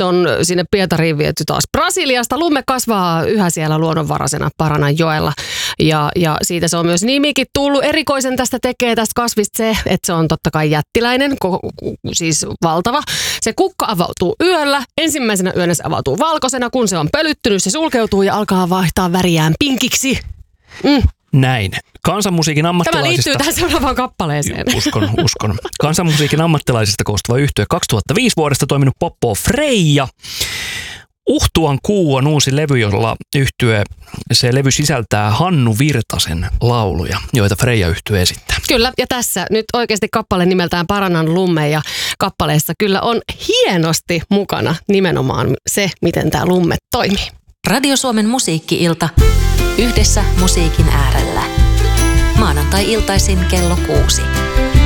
se on sinne Pietariin viety taas Brasiliasta. Lumme kasvaa yhä siellä luonnonvaraisena Parananjoella ja siitä se on myös nimikin tullut. Erikoisen tästä tekee tästä kasvista se, että se on totta kai jättiläinen, siis valtava. Se kukka avautuu yöllä. Ensimmäisenä yönä se avautuu valkoisena. Kun se on pölyttynyt, se sulkeutuu ja alkaa vaihtaa väriään pinkiksi. Näin. Kansanmusiikin ammattilaisista... Tämä liittyy tähän seuraavaan kappaleeseen. Uskon. Kansanmusiikin ammattilaisista koostuva yhtye 2005 vuodesta toiminut poppo Freija. Uhtuan kuu on uusi levy, jolla se levy sisältää Hannu Virtasen lauluja, joita Freija-yhtye esittää. Kyllä, ja tässä nyt oikeasti kappale nimeltään Paranan lumme, ja kappaleessa kyllä on hienosti mukana nimenomaan se, miten tämä lumme toimii. Radio Suomen musiikki-ilta. Yhdessä musiikin äärellä. Maanantai-iltaisin kello 6.